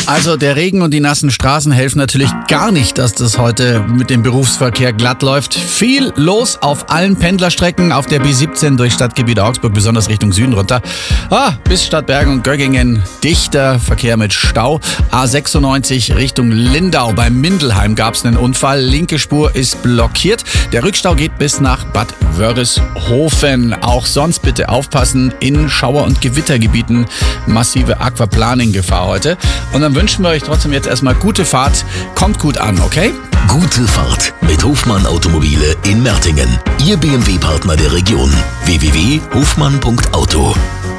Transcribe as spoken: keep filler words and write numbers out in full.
Also der Regen und die nassen Straßen helfen natürlich gar nicht, dass das heute mit dem Berufsverkehr glatt läuft. Viel los auf allen Pendlerstrecken, auf der B siebzehn durch Stadtgebiet Augsburg, besonders Richtung Süden runter. Ah, bis Stadtbergen und Göggingen dichter Verkehr mit Stau. A sechsundneunzig Richtung Lindau. Bei Mindelheim gab es einen Unfall. Linke Spur ist blockiert. Der Rückstau geht bis nach Bad Wörishofen. Auch sonst bitte aufpassen, in Schauer- und Gewittergebieten massive Aquaplaning-Gefahr heute. Und dann wünschen wir euch trotzdem jetzt erstmal gute Fahrt. Kommt gut an, okay? Gute Fahrt mit Hofmann Automobile in Mertingen. Ihr B M W-Partner der Region. w w w punkt hofmann punkt auto